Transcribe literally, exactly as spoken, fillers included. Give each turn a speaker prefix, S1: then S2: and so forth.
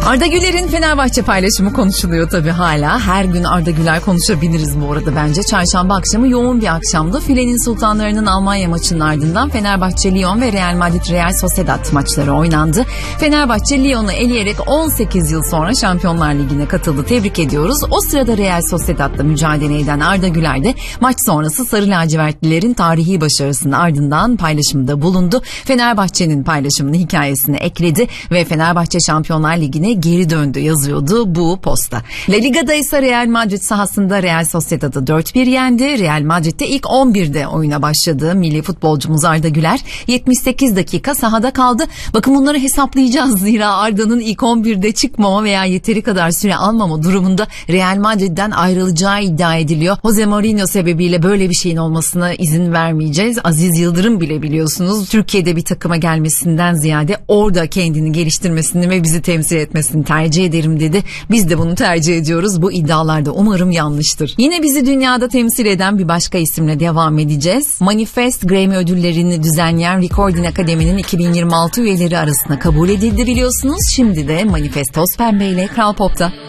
S1: Arda Güler'in Fenerbahçe paylaşımı konuşuluyor tabii hala. Her gün Arda Güler konuşabiliriz bu arada bence. Çarşamba akşamı yoğun bir akşamdı. Filenin Sultanları'nın Almanya maçının ardından Fenerbahçe Lyon ve Real Madrid Real Sociedad maçları oynandı. Fenerbahçe Lyon'u eleyerek on sekiz yıl sonra Şampiyonlar Ligi'ne katıldı. Tebrik ediyoruz. O sırada Real Sociedad'la mücadele eden Arda Güler de maç sonrası Sarı Lacivertlilerin tarihi başarısının ardından paylaşımda bulundu. Fenerbahçe'nin paylaşımını hikayesine ekledi ve Fenerbahçe Şampiyonlar Ligi'ne geri döndü yazıyordu bu posta. La Liga'da ise Real Madrid sahasında Real Sociedad'ı dört bir yendi. Real Madrid'de ilk on birde oyuna başladı. Milli futbolcumuz Arda Güler yetmiş sekiz dakika sahada kaldı. Bakın bunları hesaplayacağız zira Arda'nın ilk on birde çıkmama veya yeteri kadar süre almama durumunda Real Madrid'den ayrılacağı iddia ediliyor. Jose Mourinho sebebiyle böyle bir şeyin olmasına izin vermeyeceğiz. Aziz Yıldırım bile biliyorsunuz Türkiye'de bir takıma gelmesinden ziyade orada kendini geliştirmesini ve bizi temsil etmesini tercih ederim dedi. Biz de bunu tercih ediyoruz. Bu iddialar da umarım yanlıştır. Yine bizi dünyada temsil eden bir başka isimle devam edeceğiz. Manifest Grammy ödüllerini düzenleyen Recording Akademi'nin iki bin yirmi altı üyeleri arasında kabul edildi biliyorsunuz. Şimdi de Manifest toz pembe ile Kral Pop'ta.